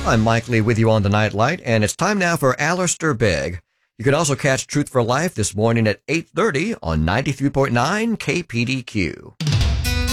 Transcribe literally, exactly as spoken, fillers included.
I'm Mike Lee with you on the Nightlight, and it's time now for Alistair Begg. You can also catch Truth for Life this morning at eight thirty on ninety-three point nine K P D Q.